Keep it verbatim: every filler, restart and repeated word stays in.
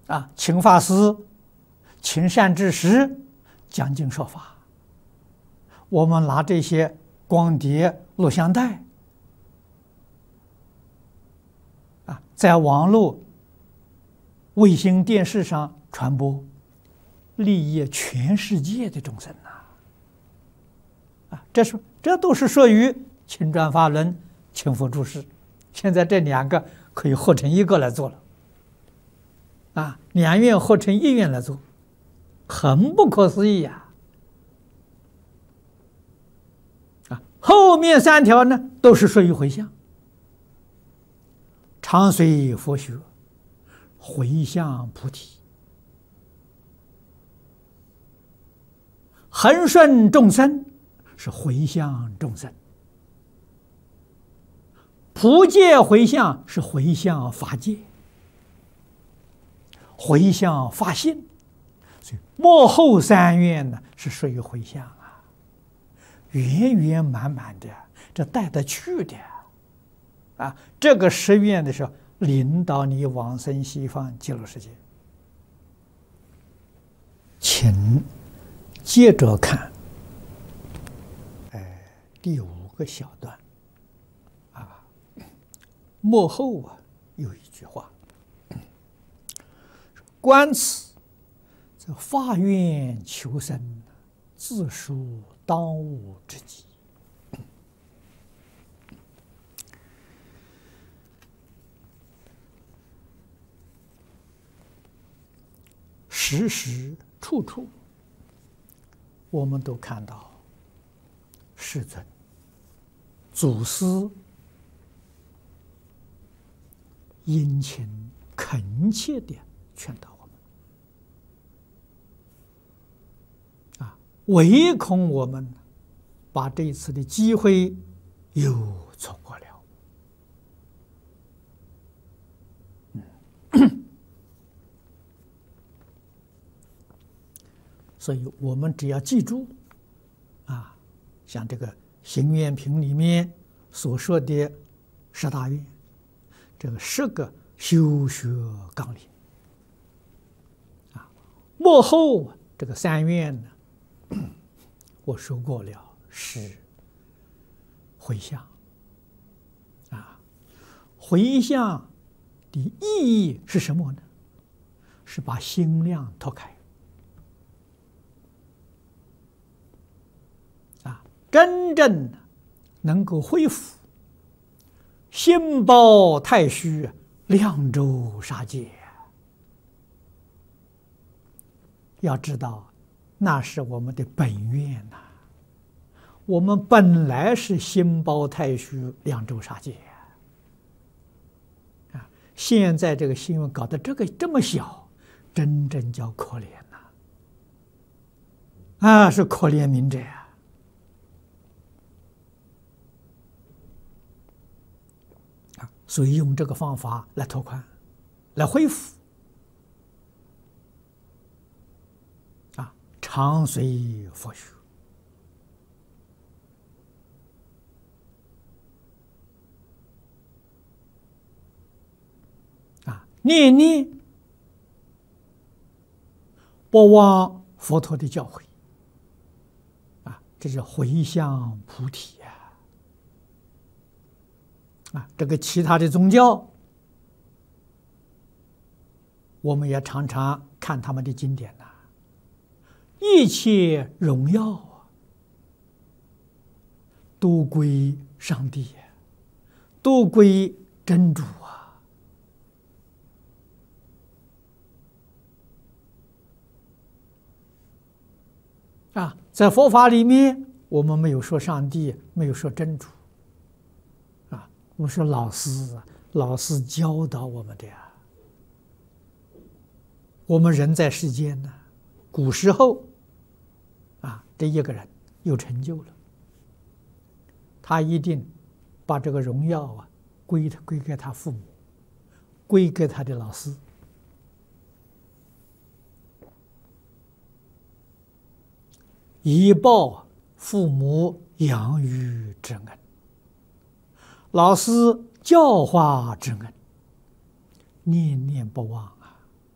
啊，请法师、请善知识讲经说法，我们拿这些光碟、录像带啊，在网络、卫星电视上传播，利益全世界的众生呐！啊，这是这都是属于请转法轮、请佛注释。现在这两个可以合成一个来做了，啊，两院合成一院来做，很不可思议呀！啊，后面三条呢都是属于回向，常随佛学，回向菩提，恒顺众生是回向众生。普界回向是回向法界，回向法性，所以末后三愿呢是属于回向啊，圆圆满满的，这带得去的啊。这个十愿的时候，领导你往生西方极乐世界。请接着看，哎，第五个小段。末后啊，有一句话：“观此，这发愿求生，自属当务之急。”时时处处，我们都看到世尊、祖师殷勤恳切地劝导我们啊，唯恐我们把这一次的机会又错过了。嗯，所以我们只要记住啊，像这个行愿品里面所说的十大愿。这个十个修学纲领啊，末后这个三愿呢，我说过了，是回向啊。回向的意义是什么呢？是把心量拓开啊，真正能够恢复心包太虚，量周杀戒。要知道，那是我们的本愿呐、啊。我们本来是心包太虚，量周杀戒啊。现在这个新闻搞得这个这么小，真正叫可怜呐！啊，是可怜悯者呀。所以用这个方法来拓宽，来恢复啊，常随佛学啊，念念不忘佛陀的教诲啊，这是回向菩提啊。啊，这个其他的宗教，我们也常常看他们的经典呐、啊，一切荣耀啊，都归上帝，都归真主啊！啊，在佛法里面，我们没有说上帝，没有说真主。我说老师，老师教导我们的呀。我们人在世间呢，古时候啊，这一个人有成就了，他一定把这个荣耀啊归归给他父母，归给他的老师，以报父母养育之恩。老师教化之恩，念念不忘，